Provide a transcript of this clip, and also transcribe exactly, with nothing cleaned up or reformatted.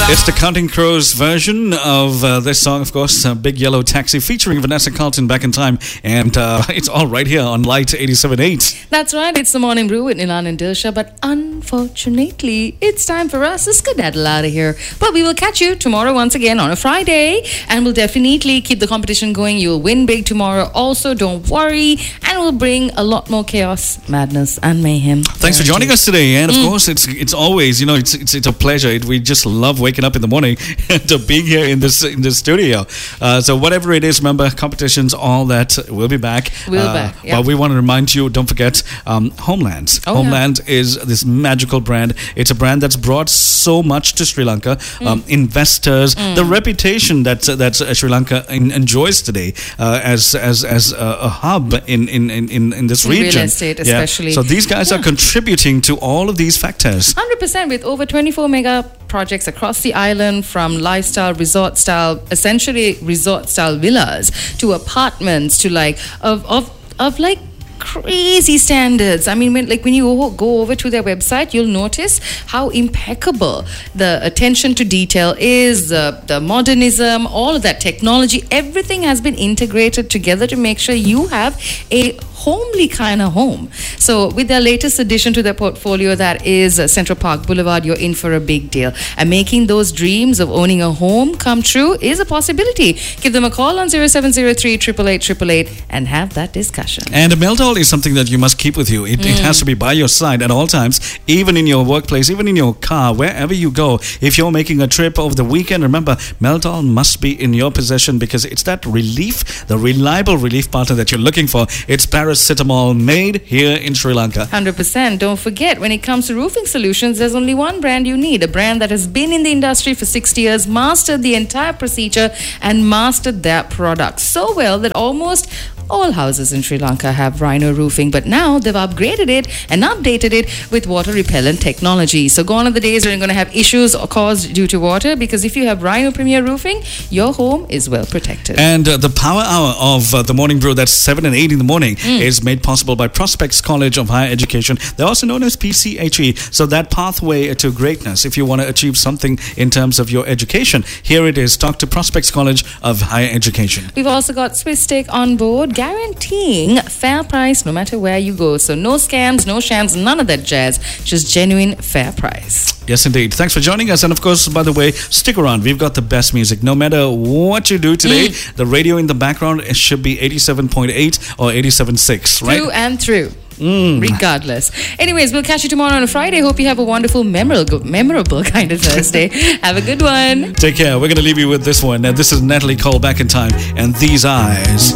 It's the Counting Crows version of uh, this song, of course, uh, Big Yellow Taxi, featuring Vanessa Carlton, Back in Time. And uh, it's all right here on Light eighty-seven point eight. That's right, it's the Morning Brew with Nilan and Dilsha. But unfortunately, it's time for us to skedaddle out of here. But we will catch you tomorrow once again on a Friday. And we'll definitely keep the competition going. You'll win big tomorrow. Also, don't worry. And we'll bring a lot more chaos, madness, and mayhem. Thanks for joining us today. And of mm. course, it's it's always, you know, it's it's, it's a pleasure. It, we just love waking up in the morning to being here in this in the studio. Uh, so whatever it is, remember, competitions, all that, we'll be back. We'll uh, be back. Yep. But we want to remind you, don't forget, um, Homeland. Oh, Homeland yeah. is this magical brand. It's a brand that's brought so much to Sri Lanka. Mm. Um, investors, mm. the reputation that uh, that uh, Sri Lanka in, enjoys today uh, as as as a, a hub in in in in this in region. Real estate, especially. Yeah. So these guys yeah. are contributing to all of these factors. one hundred percent with over twenty-four mega projects across the island, from lifestyle, resort style, essentially resort style villas to apartments to like of of of like crazy standards. I mean, when, like when you go over to their website, you'll notice how impeccable the attention to detail is, uh, the modernism, all of that technology, everything has been integrated together to make sure you have a homely kind of home. So with their latest addition to their portfolio, that is uh, Central Park Boulevard, you're in for a big deal. And making those dreams of owning a home come true is a possibility. Give them a call on zero seven zero three, eight eight eight, eight eight eight and have that discussion. And a Meldol is something that you must keep with you. It, mm. it has to be by your side at all times, even in your workplace, even in your car, wherever you go. If you're making a trip over the weekend, remember, Meldol must be in your possession, because it's that relief, the reliable relief partner that you're looking for. It's Paracetamol, made here in Sri Lanka. one hundred percent. Don't forget, when it comes to roofing solutions, there's only one brand you need. A brand that has been in the industry for sixty years, mastered the entire procedure, and mastered their product so well that almost all houses in Sri Lanka have Rhino roofing, but now they've upgraded it and updated it with water repellent technology. So gone are the days when you're going to have issues caused due to water, because if you have Rhino Premier roofing, your home is well protected. And uh, the power hour of uh, the Morning Brew, that's seven and eight in the morning, mm. is made possible by Prospects College of Higher Education. They're also known as P C H E. So that pathway to greatness, if you want to achieve something in terms of your education, here it is. Talk to Prospects College of Higher Education. We've also got Swiss Steak on board, guaranteeing fair price no matter where you go. So no scams, no shams, none of that jazz. Just genuine fair price. Yes, indeed. Thanks for joining us. And of course, by the way, stick around. We've got the best music. No matter what you do today, mm. the radio in the background, it should be eighty-seven point eight or eighty-seven point six, right? Through and through. Mm. Regardless. Anyways, we'll catch you tomorrow on a Friday. Hope you have a wonderful, memorable, memorable kind of Thursday. Have a good one. Take care. We're going to leave you with this one. Now, this is Natalie Cole, Back in Time, and These Eyes.